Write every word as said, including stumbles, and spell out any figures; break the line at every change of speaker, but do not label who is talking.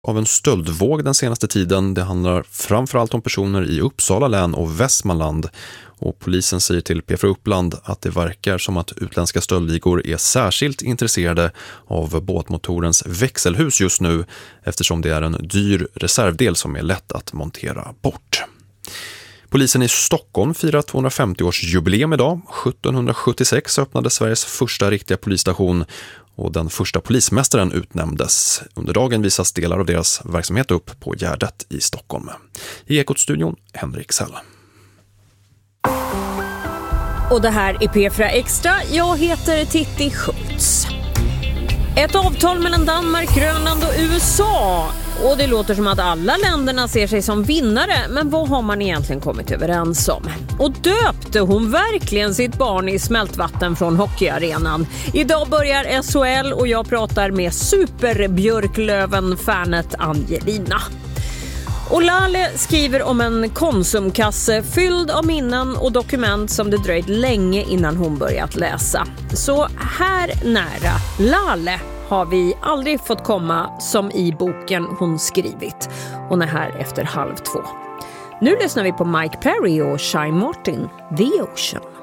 av en stöldvåg den senaste tiden. Det handlar framförallt om personer i Uppsala län och Västmanland. Och polisen säger till P fyra Uppland att det verkar som att utländska stöldligor är särskilt intresserade av båtmotorens växelhus just nu, eftersom det är en dyr reservdel som är lätt att montera bort. Polisen i Stockholm firar tvåhundrafemtio-årsjubileum idag. sjuttonhundrasjuttiosex öppnade Sveriges första riktiga polisstation och den första polismästaren utnämndes. Under dagen visas delar av deras verksamhet upp på Gärdet i Stockholm. I Ekot-studion, Henrik Sell.
Och det här är P fyra Extra. Jag heter Titti Schultz. Ett avtal mellan Danmark, Grönland och U S A. Och det låter som att alla länderna ser sig som vinnare. Men vad har man egentligen kommit överens om? Och döpte hon verkligen sitt barn i smältvatten från hockeyarenan? Idag börjar S H L och jag pratar med superbjörklöven-fanet Angelina. Och Lale skriver om en konsumkasse fylld av minnen och dokument som det dröjt länge innan hon börjat läsa. Så här nära Lale har vi aldrig fått komma som i boken hon skrivit. Hon är här efter halv två. Nu lyssnar vi på Mike Perry och Shai Martin, The Ocean.